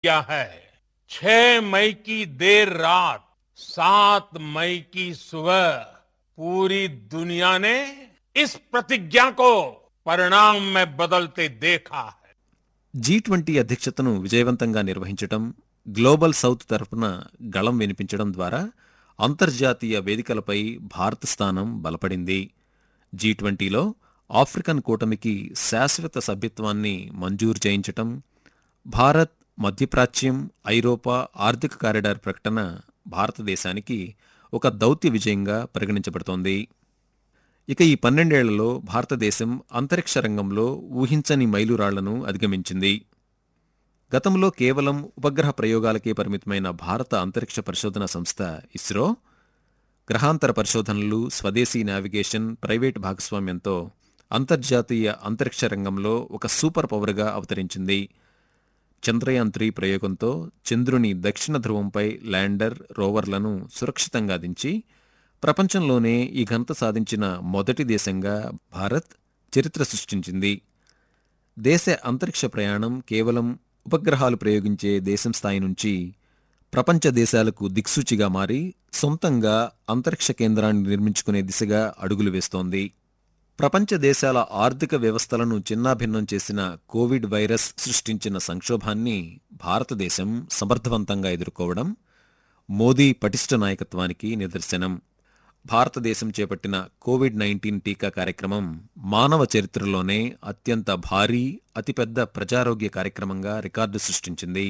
किया है 6 मई की देर रात 7 मई की सुबह पूरी दुनिया ने इस प्रतिज्ञा को परिणाम में बदलते देखा है। G20 అధ్యక్షతను విజయవంతంగా నిర్వహించటం, గ్లోబల్ సౌత్ తరపున గళం వినిపించడం ద్వారా అంతర్జాతీయ వేదికలపై భారత స్థానం బలపడింది. G20లో ఆఫ్రికన్ కూటమికి శాశ్వత సభ్యత్వాన్ని మంజూరు చేయించటం, భారత్, మధ్యప్రాచ్యం, ఐరోపా ఆర్థిక కారిడార్ ప్రకటన భారతదేశానికి ఒక దౌత్య విజయంగా పరిగణించబడుతోంది. ఇక ఈ 12 ఏళ్లలో భారతదేశం అంతరిక్ష రంగంలో ఊహించని మైలురాళ్లను అధిగమించింది. గతంలో కేవలం ఉపగ్రహ ప్రయోగాలకే పరిమితమైన భారత అంతరిక్ష పరిశోధన సంస్థ ఇస్రో గ్రహాంతర పరిశోధనలు, స్వదేశీ నావిగేషన్, ప్రైవేటు భాగస్వామ్యంతో అంతర్జాతీయ అంతరిక్ష రంగంలో ఒక సూపర్ పవర్గా అవతరించింది. చంద్రయాన్-3 ప్రయోగంతో చంద్రుని దక్షిణ ధ్రువంపై ల్యాండర్, రోవర్లను సురక్షితంగా దించి ప్రపంచంలోనే ఈ ఘనత సాధించిన మొదటి దేశంగా భారత్ చరిత్ర సృష్టించింది. దేశ అంతరిక్ష ప్రయాణం కేవలం ఉపగ్రహాలు ప్రయోగించే దేశం స్థాయి నుంచి ప్రపంచ దేశాలకు దిక్సూచిగా మారి సొంతంగా అంతరిక్ష కేంద్రాన్ని నిర్మించుకునే దిశగా అడుగులు వేస్తోంది. ప్రపంచ దేశాల ఆర్థిక వ్యవస్థలను చిన్నాభిన్నం చేసిన కోవిడ్ వైరస్ సృష్టించిన సంక్షోభాన్ని భారతదేశం సమర్థవంతంగా ఎదుర్కోవడం మోదీ పటిష్ట నాయకత్వానికి నిదర్శనం. భారతదేశం చేపట్టిన కోవిడ్-19 టీకా కార్యక్రమం మానవ చరిత్రలోనే అత్యంత భారీ, అతిపెద్ద ప్రజారోగ్య కార్యక్రమంగా రికార్డు సృష్టించింది.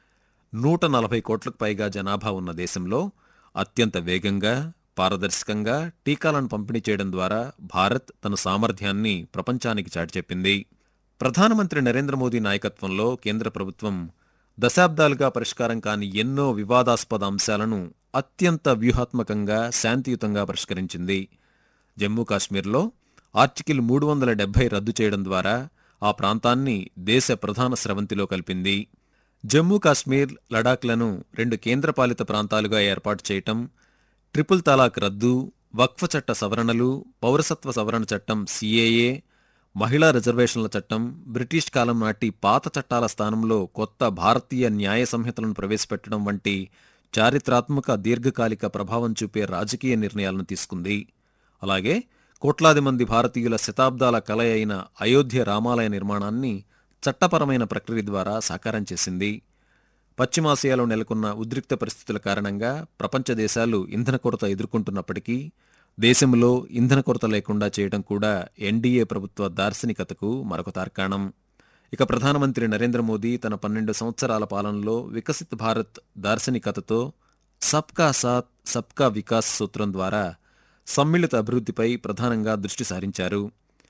140 కోట్లకు పైగా జనాభా ఉన్న దేశంలో అత్యంత వేగంగా, పారదర్శకంగా టీకాలను పంపిణీ చేయడం ద్వారా భారత్ తన సామర్థ్యాన్ని ప్రపంచానికి చాటిచెప్పింది. ప్రధానమంత్రి నరేంద్ర మోదీ నాయకత్వంలో కేంద్ర ప్రభుత్వం దశాబ్దాలుగా పరిష్కారం కాని ఎన్నో వివాదాస్పద అంశాలను అత్యంత వ్యూహాత్మకంగా, శాంతియుతంగా పరిష్కరించింది. జమ్మూ కాశ్మీర్లో ఆర్టికల్ 370 రద్దు చేయడం ద్వారా ఆ ప్రాంతాన్ని దేశ ప్రధాన స్రవంతిలో కలిపింది. జమ్మూ కాశ్మీర్, లడాఖ్లను 2 కేంద్రపాలిత ప్రాంతాలుగా ఏర్పాటు చేయటం, ట్రిపుల్ తలాక్ రద్దు, వక్ఫ్ చట్ట సవరణలు, పౌరసత్వ సవరణ చట్టం CAA, మహిళా రిజర్వేషన్ల చట్టం, బ్రిటిష్ కాలం నాటి పాత చట్టాల స్థానంలో కొత్త భారతీయ న్యాయ సంహితలను ప్రవేశపెట్టడం వంటి చారిత్రాత్మక, దీర్ఘకాలిక ప్రభావం చూపే రాజకీయ నిర్ణయాలను తీసుకుంది. అలాగే కోట్లాది మంది భారతీయుల శతాబ్దాల కల అయిన అయోధ్య రామాలయ నిర్మాణాన్ని చట్టపరమైన ప్రక్రియ ద్వారా సాకారం చేసింది. పశ్చిమాసియాలో నెలకొన్న ఉద్రిక్త పరిస్థితుల కారణంగా ప్రపంచ దేశాలు ఇంధన కొరత ఎదుర్కొంటున్నప్పటికీ దేశంలో ఇంధన కొరత లేకుండా చేయడం కూడా ఎన్డీఏ ప్రభుత్వ దార్శనికతకు మరొక తార్కాణం. ఇక ప్రధానమంత్రి నరేంద్ర మోదీ తన 12 సంవత్సరాల పాలనలో వికసిత్ భారత్ దార్శనికతతో సబ్కా సాత్ సబ్కా వికాస్ సూత్రం ద్వారా సమ్మిళిత అభివృద్ధిపై ప్రధానంగా దృష్టి సారించారు.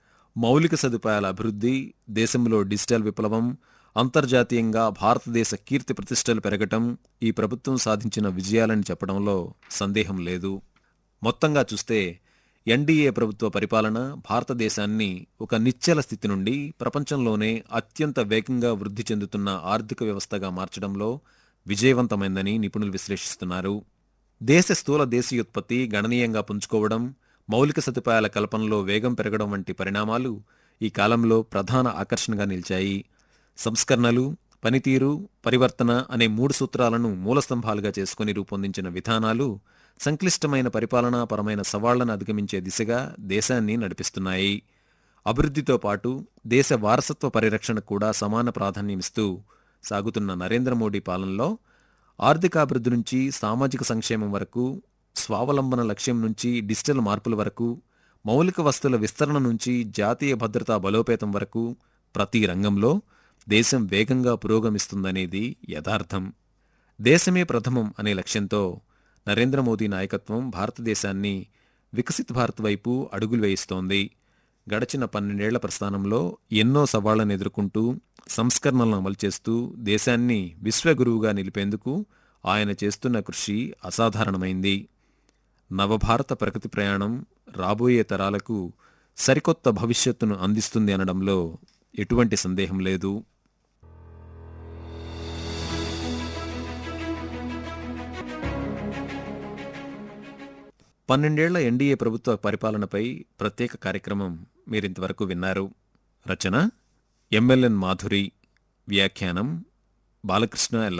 మౌలిక సదుపాయాల అభివృద్ధి, దేశంలో డిజిటల్ విప్లవం, అంతర్జాతీయంగా భారతదేశ కీర్తి ప్రతిష్టలు పెరగటం ఈ ప్రభుత్వం సాధించిన విజయాలని చెప్పడంలో సందేహం లేదు. మొత్తంగా చూస్తే ఎన్డీఏ ప్రభుత్వ పరిపాలన భారతదేశాన్ని ఒక నిశ్చల స్థితి నుండి ప్రపంచంలోనే అత్యంత వేగంగా వృద్ధి చెందుతున్న ఆర్థిక వ్యవస్థగా మార్చడంలో విజయవంతమైందని నిపుణులు విశ్లేషిస్తున్నారు. దేశ స్థూల దేశీయోత్పత్తి గణనీయంగా పుంజుకోవడం, మౌలిక సదుపాయాల కల్పనలో వేగం పెరగడం వంటి పరిణామాలు ఈ కాలంలో ప్రధాన ఆకర్షణగా నిలిచాయి. సంస్కరణలు, పనితీరు, పరివర్తన అనే 3 సూత్రాలను మూలస్తంభాలుగా చేసుకుని రూపొందించిన విధానాలు సంక్లిష్టమైన పరిపాలనాపరమైన సవాళ్లను అధిగమించే దిశగా దేశాన్ని నడిపిస్తున్నాయి. అభివృద్ధితో పాటు దేశ వారసత్వ పరిరక్షణకు కూడా సమాన ప్రాధాన్యమిస్తూ సాగుతున్న నరేంద్ర మోడీ పాలనలో ఆర్థికాభివృద్ధి నుంచి సామాజిక సంక్షేమం వరకు, స్వావలంబన లక్ష్యం నుంచి డిజిటల్ మార్పుల వరకు, మౌలిక వస్తువుల విస్తరణ నుంచి జాతీయ భద్రతా బలోపేతం వరకు ప్రతి రంగంలో దేశం వేగంగా పురోగమిస్తుందనేది యథార్థం. దేశమే ప్రథమం అనే లక్ష్యంతో నరేంద్ర మోదీ నాయకత్వం భారతదేశాన్ని వికసిత్ భారత్ వైపు అడుగులు వేయిస్తోంది. గడచిన 12 ఏళ్ల ప్రస్థానంలో ఎన్నో సవాళ్లను ఎదుర్కొంటూ సంస్కరణలను అమలు చేస్తూ దేశాన్ని విశ్వగురువుగా నిలిపేందుకు ఆయన చేస్తున్న కృషి అసాధారణమైంది. నవభారత ప్రగతి ప్రయాణం రాబోయే తరాలకు సరికొత్త భవిష్యత్తును అందిస్తుంది అనడంలో ఎటువంటి సందేహం లేదు. 12 ఏళ్ల ఎన్డీఏ ప్రభుత్వ పరిపాలనపై ప్రత్యేక కార్యక్రమం మీరింతవరకు విన్నారు. రచన ఎంఎల్ఎన్ మాధురి, వ్యాఖ్యానం బాలకృష్ణ ఎల్.